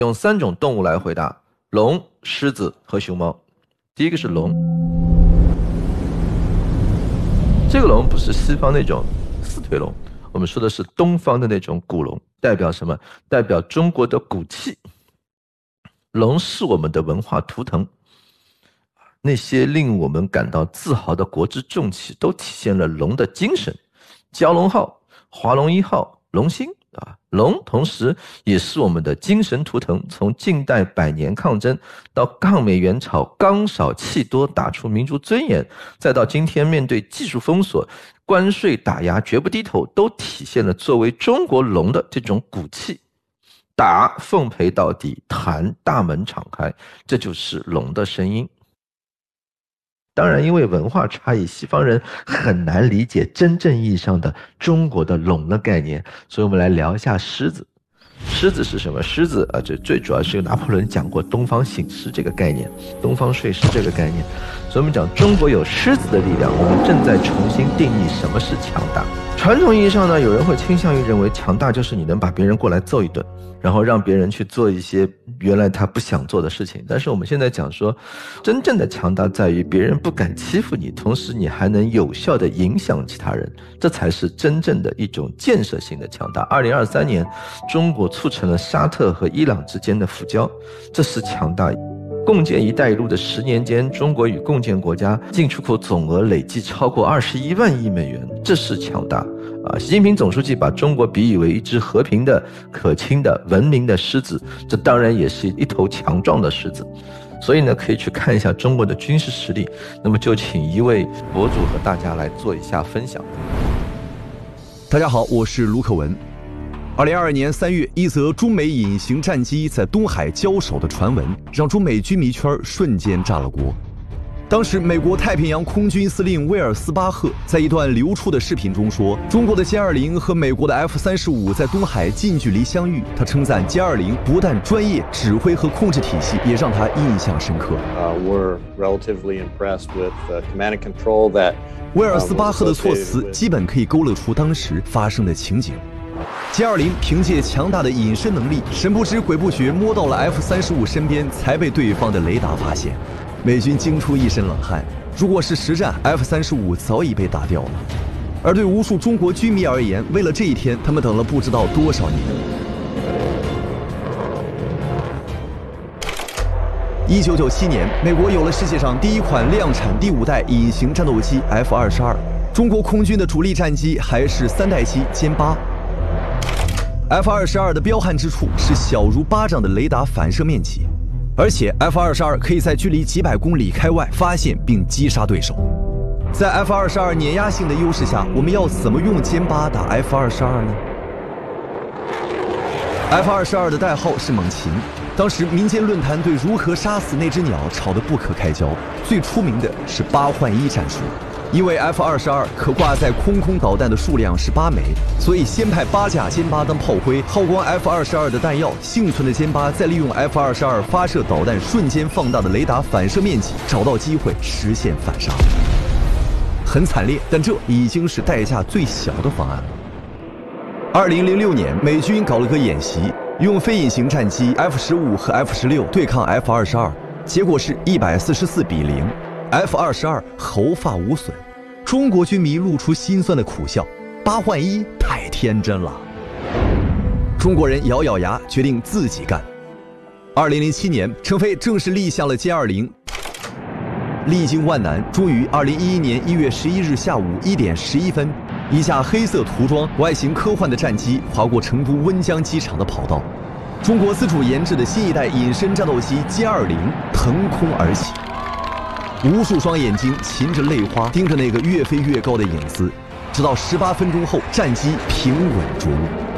用3种动物来回答：龙、狮子和熊猫。第一个是龙，这个龙不是西方那种4腿龙，我们说的是东方的那种古龙，代表什么？代表中国的骨气。龙是我们的文化图腾，那些令我们感到自豪的国之重器都体现了龙的精神。蛟龙号、华龙1号、龙星龙同时也是我们的精神图腾。从近代100年抗争到抗美援朝刚少气多打出民族尊严，再到今天面对技术封锁、关税打压绝不低头，都体现了作为中国龙的这种骨气。打奉陪到底，谈大门敞开，这就是龙的声音。当然因为文化差异，西方人很难理解真正意义上的中国的龙的概念，所以我们来聊一下狮子。狮子是什么？狮子这最主要是拿破仑讲过东方醒狮这个概念，东方睡狮这个概念。所以我们讲中国有狮子的力量，我们正在重新定义什么是强大。传统意义上呢，有人会倾向于认为强大就是你能把别人过来揍一顿，然后让别人去做一些原来他不想做的事情。但是我们现在讲说，真正的强大在于别人不敢欺负你，同时你还能有效地影响其他人，这才是真正的一种建设性的强大。2023年，中国促成了沙特和伊朗之间的复交，这是强大。共建“一带一路”的10年间，中国与共建国家进出口总额累计超过21万亿美元，这是强大。习近平总书记把中国比喻为一只和平的、可亲的、文明的狮子，这当然也是一头强壮的狮子。所以呢，可以去看一下中国的军事实力。那么就请一位博主和大家来做一下分享。 大家好，我是卢克文。2022年3月，一则中美隐形战机在东海交手的传闻，让中美军迷圈瞬间炸了锅。当时，美国太平洋空军司令威尔斯巴赫在一段流出的视频中说，中国的歼20和美国的 F-35在东海近距离相遇。他称赞歼20不但专业，指挥和控制体系也让他印象深刻。 We're relatively impressed with command and control that 威尔斯巴赫的措辞基本可以勾勒出当时发生的情景。歼20凭借强大的隐身能力，神不知鬼不觉摸到了 F-35身边，才被对方的雷达发现。美军惊出一身冷汗，如果是实战， F-35早已被打掉了。而对无数中国军迷而言，为了这一天，他们等了不知道多少年。1997年，美国有了世界上第一款量产第5代隐形战斗机 F-22，中国空军的主力战机还是3代机歼8。F-22的彪悍之处是小如巴掌的雷达反射面积，而且 F-22可以在距离几百公里开外发现并击杀对手。在 F-22碾压性的优势下，我们要怎么用歼8打 F-22呢？ F-22的代号是猛禽，当时民间论坛对如何杀死那只鸟吵得不可开交，最出名的是8换1战术。因为 F-22可挂载空导弹的数量是8枚，所以先派8架歼8当炮灰，耗光 F-22的弹药，幸存的歼8再利用 F-22发射导弹瞬间放大的雷达反射面积，找到机会实现反杀。很惨烈，但这已经是代价最小的方案了。2006年，美军搞了个演习，用非隐形战机 F-15和 F-16对抗 F-22，结果是144比0。F-22毫发无损，中国军迷露出心酸的苦笑：8换1太天真了。中国人咬咬牙，决定自己干。2007年，成飞正式立下了歼20，历经万难，终于2011年1月11日下午1点11分，一架黑色涂装、外形科幻的战机划过成都温江机场的跑道，中国自主研制的新一代隐身战斗机歼20腾空而起。无数双眼睛噙着泪花盯着那个越飞越高的影子，直到18分钟后，战机平稳着陆。